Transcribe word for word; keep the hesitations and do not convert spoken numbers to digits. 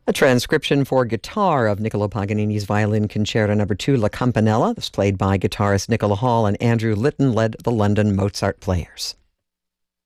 A transcription for guitar of Niccolo Paganini's Violin Concerto Number two, La Campanella, was played by guitarist Nicola Hall, and Andrew Litton led the London Mozart Players.